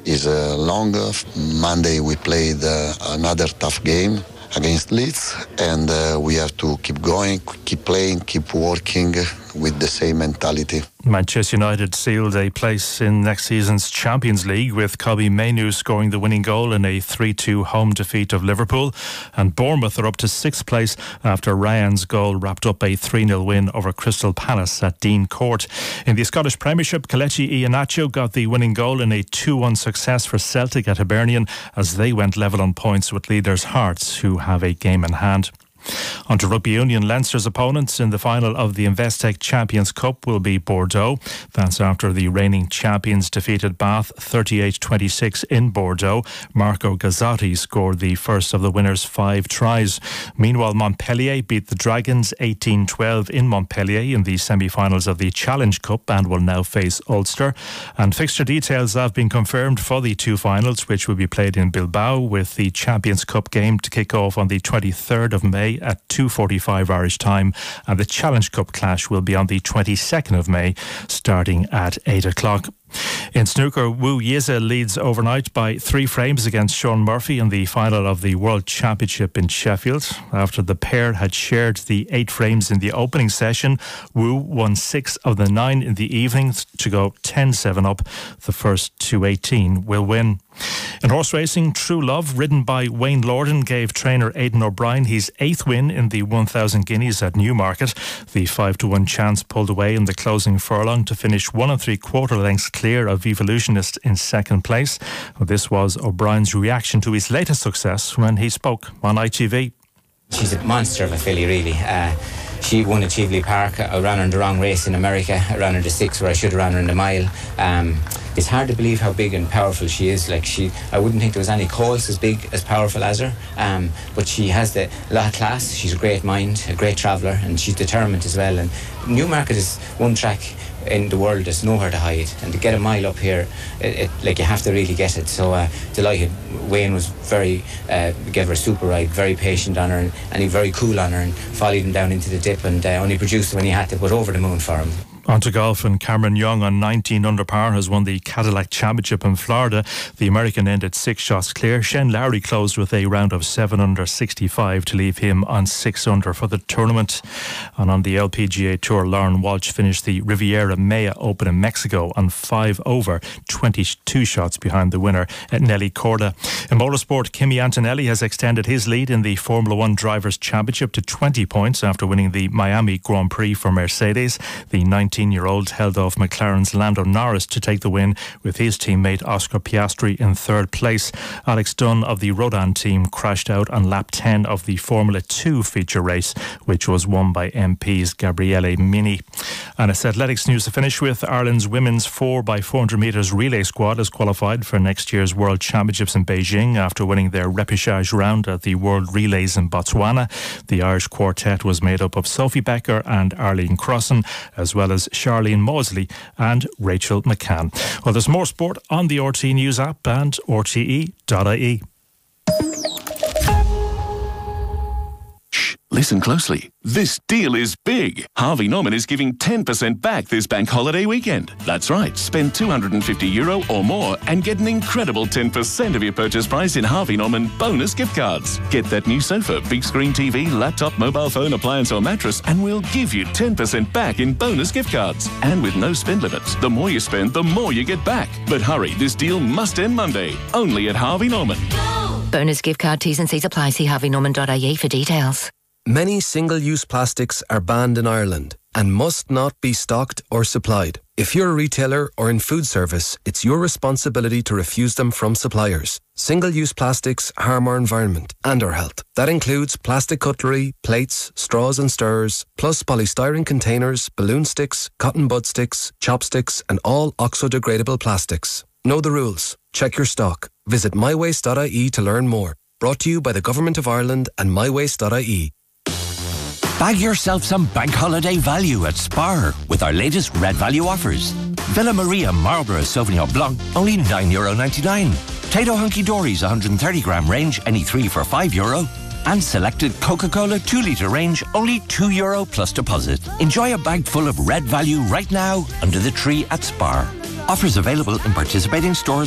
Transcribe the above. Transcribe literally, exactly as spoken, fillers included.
is uh, long. Monday we played uh, another tough game against Leeds, and uh, we have to keep going, keep playing, keep working with the same mentality. Manchester United sealed a place in next season's Champions League with Kobbie Mainoo scoring the winning goal in a three two home defeat of Liverpool, and Bournemouth are up to sixth place after Ryan's goal wrapped up a three nil win over Crystal Palace at Dean Court. In the Scottish Premiership, Kelechi Iheanacho got the winning goal in a two one success for Celtic at Hibernian as they went level on points with leaders Hearts, who have a game in hand. On to Rugby Union. Leinster's opponents in the final of the Investec Champions Cup will be Bordeaux. That's after the reigning champions defeated Bath thirty-eight twenty-six in Bordeaux. Marco Gazzotti scored the first of the winners' five tries. Meanwhile, Montpellier beat the Dragons eighteen twelve in Montpellier in the semi-finals of the Challenge Cup and will now face Ulster. And fixture details have been confirmed for the two finals, which will be played in Bilbao, with the Champions Cup game to kick off on the twenty-third of May at two forty-five Irish time, and the Challenge Cup clash will be on the twenty-second of May starting at eight o'clock. In snooker, Wu Yize leads overnight by three frames against Sean Murphy in the final of the World Championship in Sheffield. After the pair had shared the eight frames in the opening session, Wu won six of the nine in the evening to go ten seven up. The first to eighteen will win. In horse racing, True Love, ridden by Wayne Lordan, gave trainer Aidan O'Brien his eighth win in the one thousand guineas at Newmarket. The five to one chance pulled away in the closing furlong to finish one and three quarter lengths clear of Evolutionist in second place. This was O'Brien's reaction to his latest success when he spoke on I T V. She's a monster of a filly, really. Uh, she won at Cheveley Park. I ran her in the wrong race in America. I ran her the six where I should have ran her in the mile. Um, it's hard to believe how big and powerful she is. Like she, I wouldn't think there was any colt as big, as powerful as her. Um, but she has the, a lot of class. She's a great mind, a great traveller, and she's determined as well. And Newmarket is one track in the world there's nowhere to hide, and to get a mile up here, it, it, like you have to really get it. So uh, delighted. Wayne was very uh, gave her a super ride, very patient on her, and, and he very cool on her, and followed him down into the dip, and uh, only produced when he had to, but over the moon for him. On to golf, and Cameron Young on nineteen under par has won the Cadillac Championship in Florida. The American ended six shots clear. Shane Lowry closed with a round of seven under sixty-five to leave him on six under for the tournament. And on the L P G A Tour, Lauren Walsh finished the Riviera Maya Open in Mexico on five over, twenty-two shots behind the winner at Nelly Korda. In motorsport, Kimi Antonelli has extended his lead in the Formula One Drivers' Championship to twenty points after winning the Miami Grand Prix for Mercedes. The nineteen-year-old held off McLaren's Lando Norris to take the win, with his teammate Oscar Piastri in third place. Alex Dunn of the Rodan team crashed out on lap ten of the Formula Two feature race, which was won by M P's Gabriele Mini. And it's athletics news to finish with. Ireland's women's four by four hundred metres relay squad has qualified for next year's World Championships in Beijing after winning their repechage round at the World Relays in Botswana. The Irish quartet was made up of Sophie Becker and Arlene Crossan, as well as Charlene Mosley and Rachel McCann. Well, there's more sport on the R T E News app and R T E dot I E. Shh, listen closely. This deal is big. Harvey Norman is giving ten percent back this bank holiday weekend. That's right. Spend two hundred fifty euro or more and get an incredible ten percent of your purchase price in Harvey Norman bonus gift cards. Get that new sofa, big screen T V, laptop, mobile phone, appliance or mattress, and we'll give you ten percent back in bonus gift cards. And with no spend limits. The more you spend, the more you get back. But hurry, this deal must end Monday. Only at Harvey Norman. Bonus gift card T's and C's apply. See harvey norman dot I E for details. Many single-use plastics are banned in Ireland and must not be stocked or supplied. If you're a retailer or in food service, it's your responsibility to refuse them from suppliers. Single-use plastics harm our environment and our health. That includes plastic cutlery, plates, straws and stirrers, plus polystyrene containers, balloon sticks, cotton bud sticks, chopsticks and all oxo-degradable plastics. Know the rules. Check your stock. Visit my waste dot I E to learn more. Brought to you by the Government of Ireland and my waste dot I E. Bag yourself some bank holiday value at Spar with our latest Red Value offers. Villa Maria Marlborough Sauvignon Blanc, only nine euro ninety-nine. Tato Hunky Dory's one hundred thirty gram range, any three for five euro. And selected Coca-Cola two litre range, only two euro plus deposit. Enjoy a bag full of Red Value right now under the tree at Spar. Offers available in participating stores